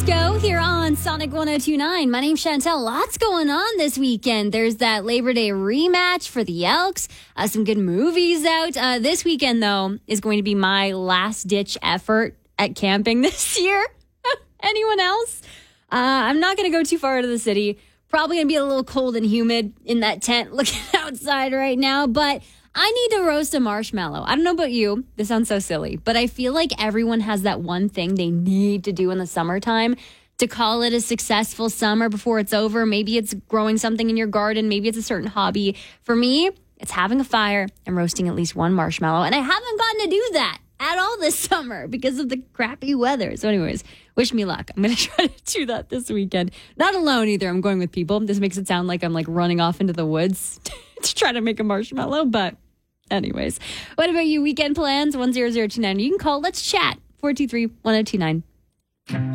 Disco here on Sonic 1029. My name's Chantel. Lots going on this weekend. There's that Labor Day rematch for the Elks. Some good movies out. This weekend, though, is going to be my last-ditch effort at camping this year. Anyone else? I'm not going to go too far out of the city. Probably going to be a little cold and humid in that tent looking outside right now, but I need to roast a marshmallow. I don't know about you. This sounds so silly, but I feel like everyone has that one thing they need to do in the summertime to call it a successful summer before it's over. Maybe it's growing something in your garden. Maybe it's a certain hobby. For me, it's having a fire and roasting at least one marshmallow. And I haven't gotten to do that at all this summer because of the crappy weather. So anyways, wish me luck. I'm going to try to do that this weekend. Not alone either. I'm going with people. This makes it sound like I'm like running off into the woods to try to make a marshmallow. But anyways, what about you? Weekend plans? 10029. You can call. Let's chat. 423-1029.